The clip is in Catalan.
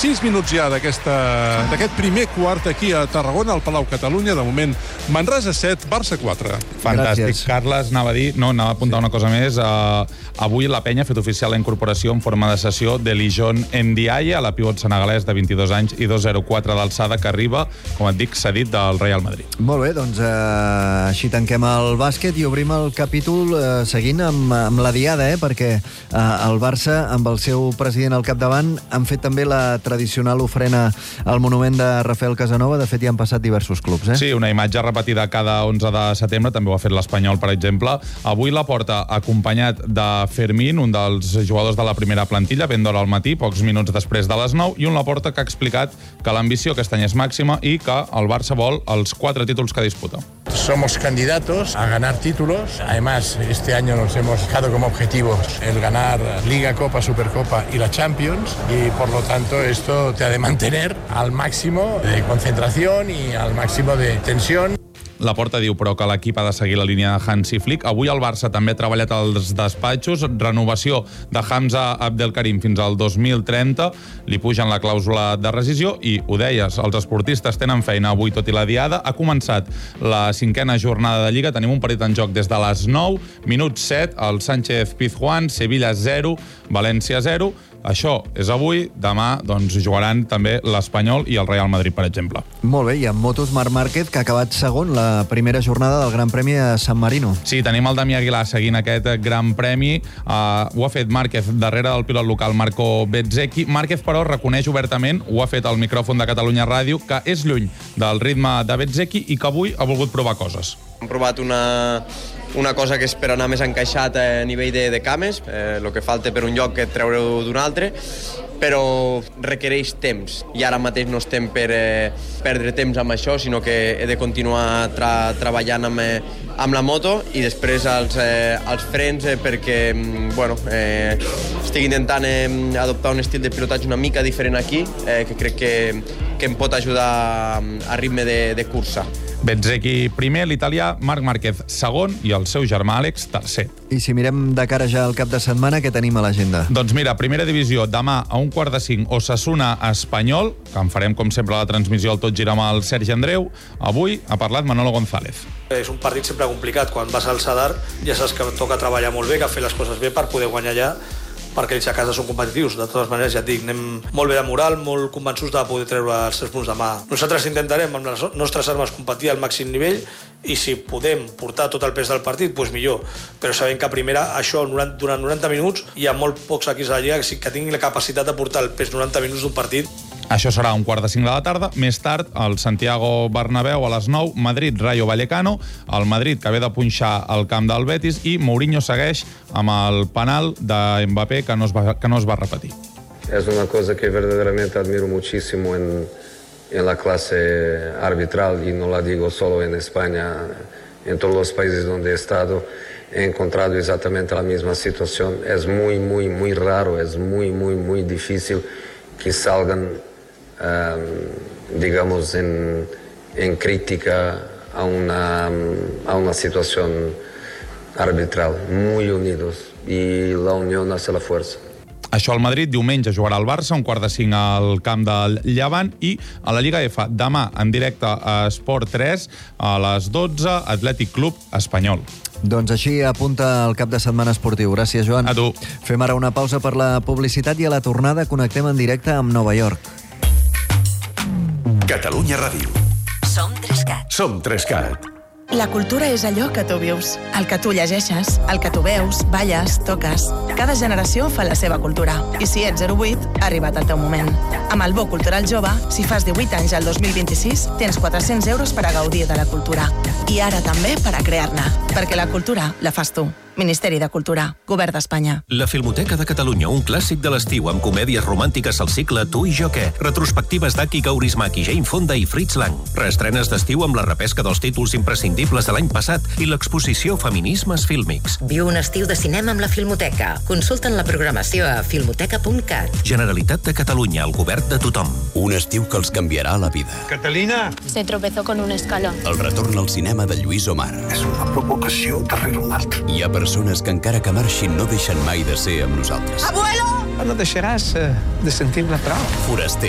6 minuts ja d'aquest primer quart aquí a Tarragona, al Palau Catalunya. De moment, Manresa 7, Barça 4. Fantàstic. Gràcies. Carles, anava a apuntar una cosa més. Avui la penya ha fet oficial la incorporació en forma de sessió de Lijon Ndiaye, a la pivot senegalès de 22 anys i 2,04 d'alçada, que arriba, com et dic, cedit del Real Madrid. Molt bé, doncs així tanquem el bàsquet i obrim el capítol seguint amb la diada, perquè el Barça, amb el seu president al capdavant, han fet també la tradicional ofrena al monument de Rafael Casanova. De fet, hi han passat diversos clubs. Sí, una imatge repetida cada 11 de setembre, també ho ha fet l'Espanyol, per exemple. Avui la porta acompanyat de Fermín, un dels jugadors de la primera plantilla, ben d'hora al matí, pocs minuts després de les 9, i un Laporta que ha explicat que l'ambició aquest any és màxima i que el Barça vol els 4 títulos que disputa. Somos candidatos a ganar títulos. Además, este año nos hemos fijado como objetivos el ganar Liga, Copa, Supercopa y la Champions. Y por lo tanto, esto te ha de mantener al máximo de concentración y al máximo de tensión. Laporta diu, però, que l'equip ha de seguir la línia de Hansi Flick. Avui el Barça també ha treballat als despatxos. Renovació de Hamza Abdelkarim fins al 2030. Li pugen la clàusula de rescisió i, ho deies, els esportistes tenen feina avui, tot i la diada. Ha començat la 5a jornada de Lliga. Tenim un partit en joc des de les 9. Minut 7, el Sánchez Pizjuán, Sevilla 0, València 0. Això és avui. Demà doncs, jugaran també l'Espanyol i el Real Madrid, per exemple. Molt bé, i amb motos Marc Márquez, que ha acabat segon la primera jornada del Gran Premi a San Marino. Sí, tenim el Damià Aguilar seguint aquest Gran Premi. Ho ha fet Márquez darrere del pilot local Marco Bezzecchi. Márquez, però, reconeix obertament, ho ha fet al micròfon de Catalunya Ràdio, que és lluny del ritme de Bezzecchi i que avui ha volgut provar coses. Hem provat una cosa que és per anar més encaixat a nivell de cames, el que falta per un lloc que treure-ho d'un altre, però requereix temps. I ara mateix no estem per perdre temps amb això, sinó que he de continuar treballant amb la moto i després els frens perquè estic intentant adoptar un estil de pilotatge una mica diferent aquí, que crec que em pot ajudar a ritme de cursa. Bezzecchi primer, l'italià, Marc Márquez segon i el seu germà Àlex tercer. I si mirem de cara ja al cap de setmana, què tenim a l'agenda? Doncs mira, primera divisió, demà a 4:45, Osasuna Espanyol, que en farem com sempre la transmissió al Tot Gira amb el Sergi Andreu. Avui ha parlat Manolo González. És un partit sempre complicat. Quan vas al Sadar ja saps que toca treballar molt bé, que fer les coses bé per poder guanyar allà, perquè ells a casa són competitius. De totes maneres, ja et dic, anem molt bé de moral, molt convençuts de poder treure els 3 punts demà. Nosaltres intentarem amb les nostres armes competir al màxim nivell i si podem portar tot el pes del partit, doncs millor. Però sabem que a primera, això durant 90 minuts, hi ha molt pocs equips a la Lliga que tinguin la capacitat de portar el pes 90 minuts d'un partit. Això serà 4:45 de la tarda. Més tard, al Santiago Bernabéu a les 9, Madrid, Rayo Vallecano, el Madrid que ve de punxar al camp del Betis i Mourinho segueix amb el penal de Mbappé que no es va repetir. Es una cosa que verdaderamente admiro muchísimo en la clase arbitral, y no la digo solo en España, en todos los países donde he estado he encontrado exactamente la misma situación. Es muy, muy, muy raro, es muy, muy, muy difícil que salgan digamos, en crítica a una situación arbitral. Muy unidos, y la unión hace la fuerza. Això al Madrid, diumenge jugarà el Barça, 4:45 al camp del Llevant, i a la Lliga F, demà en directe a Esport 3, a les 12, Atlètic Club Espanyol. Doncs així apunta el cap de setmana esportiu. Gràcies, Joan. A tu. Fem ara una pausa per la publicitat i a la tornada connectem en directe amb Nova York. Catalunya Ràdio. Som 3CAT. Som 3CAT. La cultura és allò que tu vius, el que tu llegeixes, el que tu veus, balles, toques. Cada generació fa la seva cultura. I si ets 08, ha arribat el teu moment. Amb el Bo Cultural Jove, si fas 18 anys al 2026, tens 400 euros per a gaudir de la cultura. I ara també per a crear-ne. Perquè la cultura la fas tu. Ministeri de Cultura, Govern d'Espanya. La Filmoteca de Catalunya, un clàssic de l'estiu amb comèdies romàntiques al cicle Tu i jo què, retrospectives d'Aki Kaurismäki, Jane Fonda i Fritz Lang, reestrenes d'estiu amb la repesca dels títols imprescindibles de l'any passat i l'exposició Feminismes Fílmics. Viu un estiu de cinema amb la Filmoteca. Consulta'n la programació a filmoteca.cat. Generalitat de Catalunya, el govern de tothom. Un estiu que els canviarà la vida. Catalina! Se tropezó con un escalón. El retorn al cinema de Lluís Omar. És una provocació darrere una altra. Hi ha persones que encara que marxin no deixen mai de ser amb nosaltres. Abuelo! No deixaràs de sentir-ne prou. Foraster.